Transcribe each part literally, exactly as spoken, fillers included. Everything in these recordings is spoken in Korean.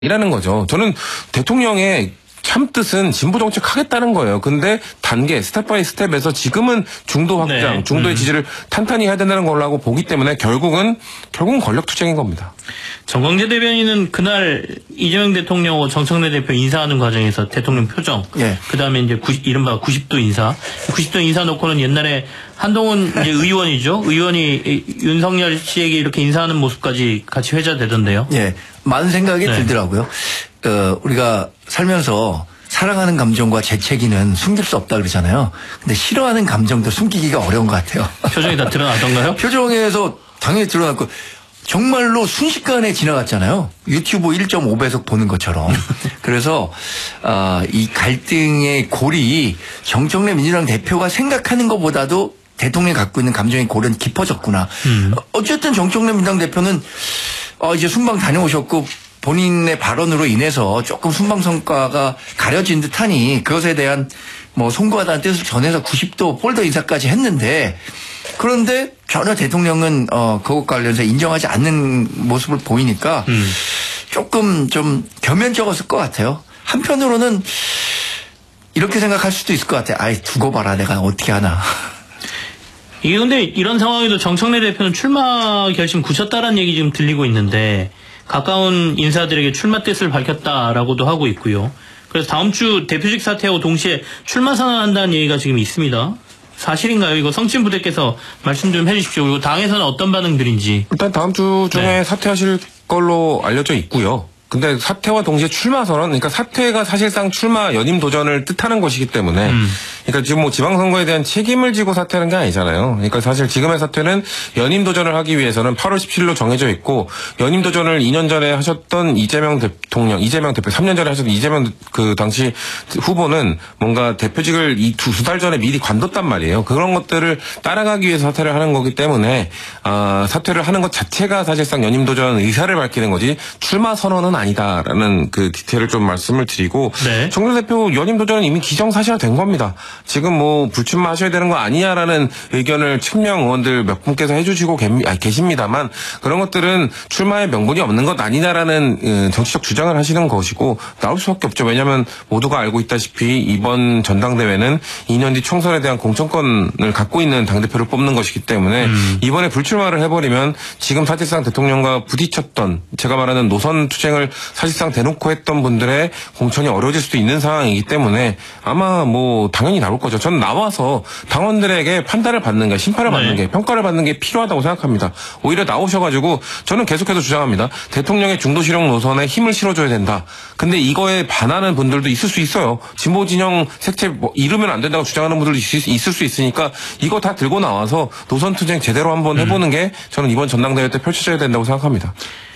이라는 거죠. 저는 대통령의 참뜻은 진보 정책 하겠다는 거예요. 근데 단계, 스텝 바이 스텝에서 지금은 중도 확장, 네. 중도의 음. 지지를 탄탄히 해야 된다는 걸로 보기 때문에 결국은, 결국은 권력투쟁인 겁니다. 정광재 대변인은 그날 이재명 대통령과 정청래 대표 인사하는 과정에서 대통령 표정, 예. 그 다음에 이제 구십, 이른바 구십 도 인사, 구십 도 인사 놓고는 옛날에 한동훈 이제 의원이죠. 의원이 윤석열 씨에게 이렇게 인사하는 모습까지 같이 회자되던데요. 예. 많은 생각이 네. 들더라고요. 어, 우리가 살면서 사랑하는 감정과 재채기는 숨길 수 없다 그러잖아요. 근데 싫어하는 감정도 숨기기가 어려운 것 같아요. 표정이 다 드러나던가요? 표정에서 당연히 드러났고 정말로 순식간에 지나갔잖아요. 유튜브 일 점 오 배속 보는 것처럼. 그래서 어, 이 갈등의 골이 정청래 민주당 대표가 생각하는 것보다도 대통령이 갖고 있는 감정의 골은 깊어졌구나. 음. 어쨌든 정청래 민주당 대표는 어, 이제 순방 다녀오셨고 본인의 발언으로 인해서 조금 순방 성과가 가려진 듯하니 그것에 대한 뭐 송구하다는 뜻을 전해서 구십 도 폴더 인사까지 했는데 그런데 전혀 대통령은 어, 그것 관련해서 인정하지 않는 모습을 보이니까 음. 조금 좀 겸연쩍었을 것 같아요. 한편으로는 이렇게 생각할 수도 있을 것 같아요. 아이 두고 봐라 내가 어떻게 하나. 이게 근데 이런 상황에도 정청래 대표는 출마 결심 굳혔다라는 얘기 지금 들리고 있는데 가까운 인사들에게 출마 뜻을 밝혔다라고도 하고 있고요. 그래서 다음 주 대표직 사퇴하고 동시에 출마 선언한다는 얘기가 지금 있습니다. 사실인가요? 이거 성진 부대께서 말씀 좀 해주십시오. 그리고 당에서는 어떤 반응들인지. 일단 다음 주 중에 네. 사퇴하실 걸로 알려져 있고요. 근데 사퇴와 동시에 출마 선언, 그러니까 사퇴가 사실상 출마 연임 도전을 뜻하는 것이기 때문에, 음. 그러니까 지금 뭐 지방선거에 대한 책임을 지고 사퇴하는 게 아니잖아요. 그러니까 사실 지금의 사퇴는 연임 도전을 하기 위해서는 팔월 십칠일로 정해져 있고, 연임 도전을 이 년 전에 하셨던 이재명 대통령, 이재명 대표, 삼 년 전에 하셨던 이재명 그 당시 후보는 뭔가 대표직을 이 두 달 전에 미리 관뒀단 말이에요. 그런 것들을 따라가기 위해서 사퇴를 하는 거기 때문에, 아, 사퇴를 하는 것 자체가 사실상 연임 도전 의사를 밝히는 거지, 출마 선언은 아니다라는 그 디테일을 좀 말씀을 드리고 네. 정청래 대표 연임 도전은 이미 기정사실화된 겁니다. 지금 뭐 불출마하셔야 되는 거 아니냐라는 의견을 친명 의원들 몇 분께서 해주시고 계십니다만 그런 것들은 출마의 명분이 없는 것 아니냐라는 정치적 주장을 하시는 것이고 나올 수밖에 없죠. 왜냐하면 모두가 알고 있다시피 이번 전당대회는 이 년 뒤 총선에 대한 공천권을 갖고 있는 당대표를 뽑는 것이기 때문에 음. 이번에 불출마를 해버리면 지금 사실상 대통령과 부딪혔던 제가 말하는 노선 투쟁을 사실상 대놓고 했던 분들의 공천이 어려워질 수도 있는 상황이기 때문에 아마 뭐 당연히 나올 거죠. 저는 나와서 당원들에게 판단을 받는 게 심판을 받는 게 네. 평가를 받는 게 필요하다고 생각합니다. 오히려 나오셔가지고 저는 계속해서 주장합니다. 대통령의 중도실용 노선에 힘을 실어줘야 된다. 근데 이거에 반하는 분들도 있을 수 있어요. 진보 진영 색채 뭐 이르면 안 된다고 주장하는 분들도 있을 수 있으니까 이거 다 들고 나와서 노선 투쟁 제대로 한번 해보는 음. 게 저는 이번 전당대회 때 펼쳐져야 된다고 생각합니다.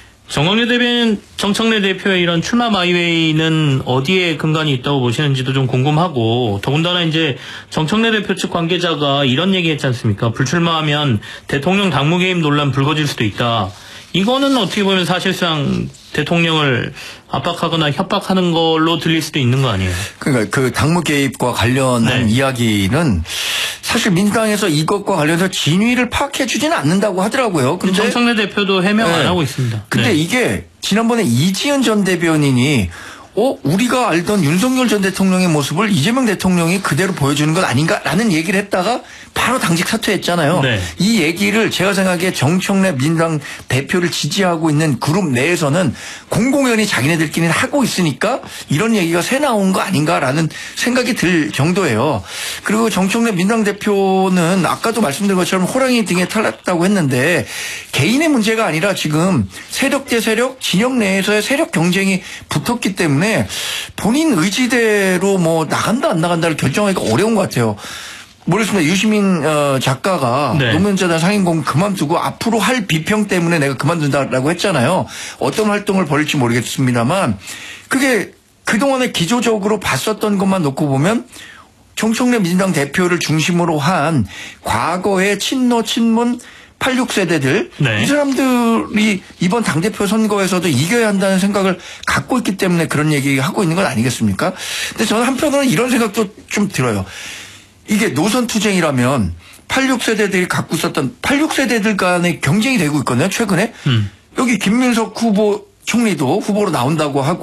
정광재 대변인, 정청래 대표의 이런 출마 마이웨이는 어디에 근간이 있다고 보시는지도 좀 궁금하고, 더군다나 이제 정청래 대표 측 관계자가 이런 얘기 했지 않습니까? 불출마하면 대통령 당무 개입 논란 불거질 수도 있다. 이거는 어떻게 보면 사실상 대통령을 압박하거나 협박하는 걸로 들릴 수도 있는 거 아니에요? 그러니까 그 당무 개입과 관련한 네. 이야기는 사실 민주당에서 이것과 관련해서 진위를 파악해 주지는 않는다고 하더라고요. 근데 정청래 대표도 해명 네. 안 하고 있습니다. 근데 네. 이게 지난번에 이지은 전 대변인이 어, 우리가 알던 윤석열 전 대통령의 모습을 이재명 대통령이 그대로 보여주는 것 아닌가라는 얘기를 했다가 바로 당직 사퇴했잖아요. 네. 이 얘기를 제가 생각에 정청래 민주당 대표를 지지하고 있는 그룹 내에서는 공공연히 자기네들끼리는 하고 있으니까 이런 얘기가 새 나온 거 아닌가라는 생각이 들 정도예요. 그리고 정청래 민주당 대표는 아까도 말씀드린 것처럼 호랑이 등에 탈났다고 했는데 개인의 문제가 아니라 지금 세력 대 세력, 진영 내에서의 세력 경쟁이 붙었기 때문에 본인 의지대로 뭐 나간다 안 나간다를 결정하기가 어려운 것 같아요. 모르겠습니다. 유시민 작가가 네. 노무현재단 상임고문 그만두고 앞으로 할 비평 때문에 내가 그만둔다라고 했잖아요. 어떤 활동을 벌일지 모르겠습니다만 그게 그동안에 기조적으로 봤었던 것만 놓고 보면 정청래 민주당 대표를 중심으로 한 과거의 친노 친문 팔십육 세대들 네. 이 사람들이 이번 당대표 선거에서도 이겨야 한다는 생각을 갖고 있기 때문에 그런 얘기하고 있는 건 아니겠습니까? 근데 저는 한편으로는 이런 생각도 좀 들어요. 이게 노선 투쟁이라면 팔십육 세대들이 갖고 있었던 팔십육 세대들 간의 경쟁이 되고 있거든요. 최근에. 음. 여기 김민석 후보 총리도 후보로 나온다고 하고